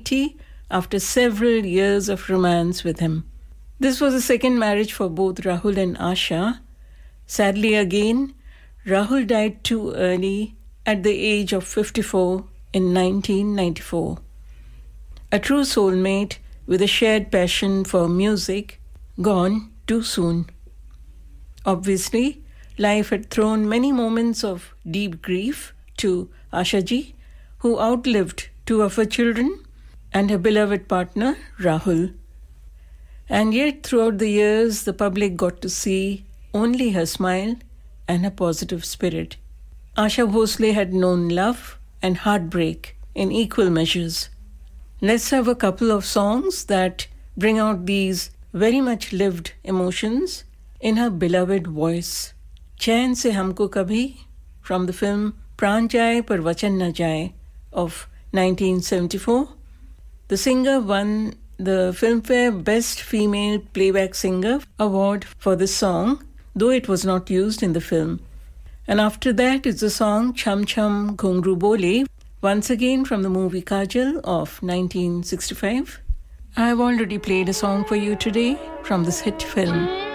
reality after several years of romance with him. This was a second marriage for both Rahul and Asha. Sadly again, Rahul died too early at the age of 54 in 1994. A true soulmate with a shared passion for music, gone too soon. Obviously, life had thrown many moments of deep grief to Asha ji, who outlived two of her children and her beloved partner, Rahul. And yet, throughout the years, the public got to see only her smile and her positive spirit. Asha Bhosle had known love and heartbreak in equal measures. Let's have a couple of songs that bring out these very much lived emotions in her beloved voice. Chain Se Humko Kabhi from the film Pran Jaye Par Vachan Na Jaye of 1974. The singer won the Filmfare Best Female Playback Singer award for this song, though it was not used in the film. And after that is the song Cham Cham Ghungru Bole, once again from the movie Kajal of 1965. I've already played a song for you today from this hit film.